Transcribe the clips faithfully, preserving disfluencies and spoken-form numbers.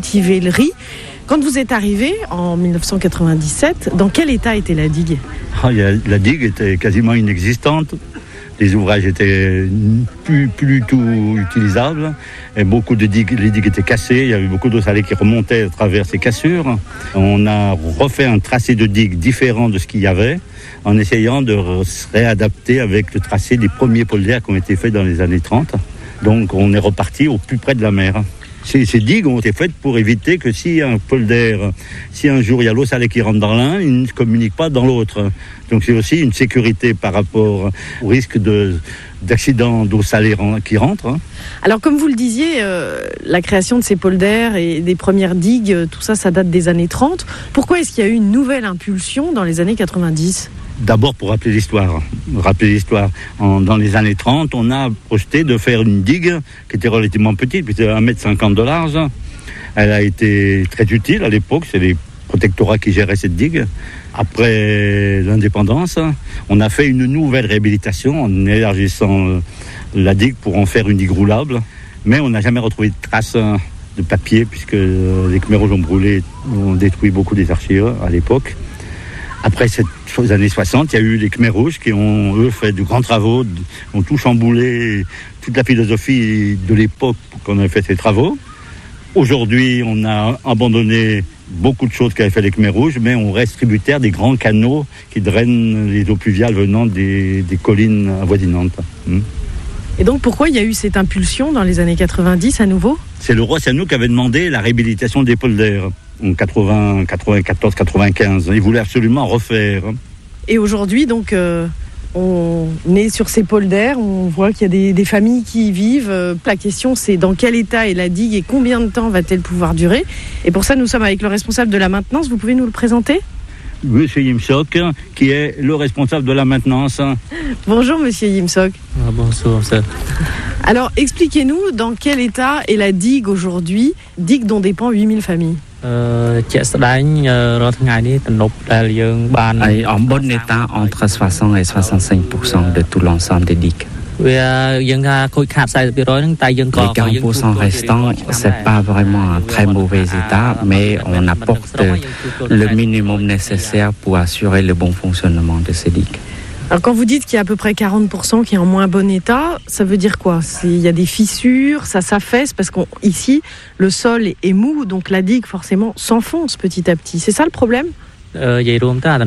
cultiver le riz. Quand vous êtes arrivé en dix-neuf cent quatre-vingt-dix-sept, dans quel état était la digue ? Ah, la digue était quasiment inexistante. Les ouvrages étaient plus, plus du tout utilisables. Et beaucoup de digues, les digues étaient cassées. Il y avait beaucoup d'eau salée qui remontait à travers ces cassures. On a refait un tracé de digue différent de ce qu'il y avait, en essayant de se réadapter avec le tracé des premiers polders qui ont été faits dans les années trente. Donc on est reparti au plus près de la mer. Ces, ces digues ont été faites pour éviter que si un polder, si un jour il y a l'eau salée qui rentre dans l'un, il ne se communique pas dans l'autre. Donc c'est aussi une sécurité par rapport au risque de, d'accident d'eau salée qui rentre. Hein. Alors comme vous le disiez, euh, la création de ces polders et des premières digues, tout ça, ça date des années trente. Pourquoi est-ce qu'il y a eu une nouvelle impulsion dans les années quatre-vingt-dix ? D'abord pour rappeler l'histoire. Rappeler l'histoire. En, dans les années trente, on a projeté de faire une digue qui était relativement petite, puis c'était un mètre cinquante de large. Elle a été très utile à l'époque, c'est les protectorats qui géraient cette digue. Après l'indépendance, on a fait une nouvelle réhabilitation en élargissant la digue pour en faire une digue roulable. Mais on n'a jamais retrouvé de traces de papier, puisque les Khmers rouges ont brûlé, ont détruit beaucoup des archives à l'époque. Après ces années soixante, il y a eu les Khmers rouges qui ont, eux, fait de grands travaux, ont tout chamboulé, toute la philosophie de l'époque pour qu'on ait fait ces travaux. Aujourd'hui, on a abandonné beaucoup de choses qu'avaient fait les Khmers rouges, mais on reste tributaire des grands canaux qui drainent les eaux pluviales venant des, des collines avoisinantes. Hum. Et donc pourquoi il y a eu cette impulsion dans les années quatre-vingt-dix à nouveau ? C'est le roi Sihanouk qui avait demandé la réhabilitation des polders en quatre-vingts, quatre-vingt-quatorze, quatre-vingt-quinze. Il voulait absolument refaire. Et aujourd'hui, donc, euh, on est sur ces polders, on voit qu'il y a des, des familles qui y vivent. La question, c'est dans quel état est la digue et combien de temps va-t-elle pouvoir durer ? Et pour ça, nous sommes avec le responsable de la maintenance. Vous pouvez nous le présenter ? Monsieur Yimsok, qui est le responsable de la maintenance. Bonjour Monsieur Yimsok. Ah, bonjour. Alors expliquez-nous dans quel état est la digue aujourd'hui, digue dont dépend huit mille familles. Elle est en bon état entre soixante et soixante-cinq pour cent de tout l'ensemble des digues. Les quarante pour cent restants, c'est pas vraiment un très mauvais état, mais on apporte le minimum nécessaire pour assurer le bon fonctionnement de ces digues. Alors quand vous dites qu'il y a à peu près quarante pour cent qui est en moins bon état, ça veut dire quoi ? Il y a des fissures, ça s'affaisse, parce qu'ici, le sol est mou, donc la digue forcément s'enfonce petit à petit. C'est ça le problème ? Les trente à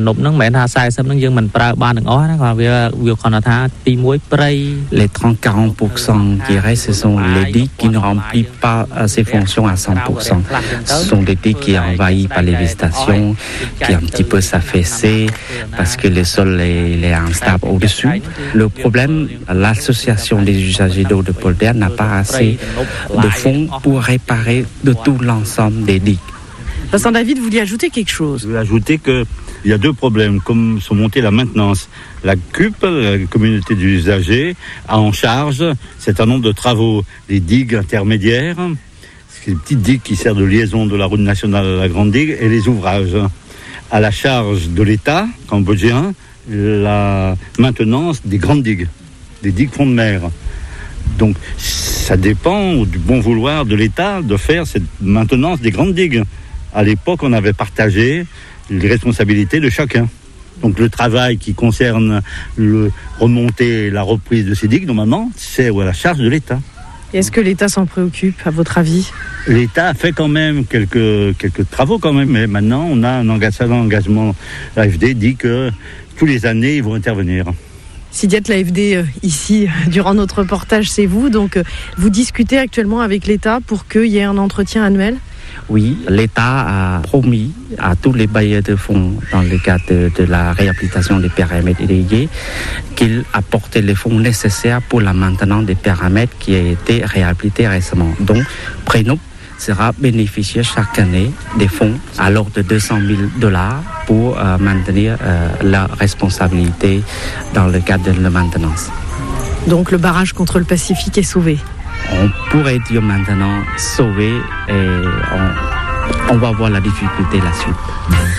quarante pour cent qui restent, ce sont les digues qui ne remplissent pas ses fonctions à cent pour cent. Ce sont des digues qui sont envahies par les végétations, qui un petit peu s'affaissent parce que le sol est, est instable au-dessus. Le problème, l'association des usagers d'eau de polder n'a pas assez de fonds pour réparer de tout l'ensemble des digues. Vincent David, vous voulez ajouter quelque chose ? Je voulais ajouter qu'il y a deux problèmes, comme sont montées la maintenance. La C U P, la communauté des usagers, a en charge un certain nombre de travaux. Les digues intermédiaires, c'est les petites digues qui servent de liaison de la route nationale à la grande digue, et les ouvrages. À la charge de l'État cambodgien, la maintenance des grandes digues, des digues fond de mer. Donc ça dépend du bon vouloir de l'État de faire cette maintenance des grandes digues. À l'époque, on avait partagé les responsabilités de chacun. Donc le travail qui concerne le remonter et la reprise de ces digues, normalement, c'est à la charge de l'État. Et est-ce que l'État s'en préoccupe, à votre avis ? L'État a fait quand même quelques, quelques travaux quand même, mais maintenant on a un engagement, engagement. L'A F D dit que tous les années, ils vont intervenir. Sidiat, l'A F D, euh, ici, durant notre reportage, c'est vous. Donc, euh, vous discutez actuellement avec l'État pour qu'il y ait un entretien annuel ? Oui, l'État a promis à tous les bailleurs de fonds, dans le cadre de, de la réhabilitation des périmètres irrigués, qu'il apportait les fonds nécessaires pour la maintenance des périmètres qui ont été réhabilités récemment. Donc, Prénop sera bénéficié chaque année des fonds à l'ordre de deux cent mille dollars pour euh, maintenir euh, la responsabilité dans le cadre de la maintenance. Donc, le barrage contre le Pacifique est sauvé. On pourrait dire maintenant sauvé et on, on va voir la difficulté la suite.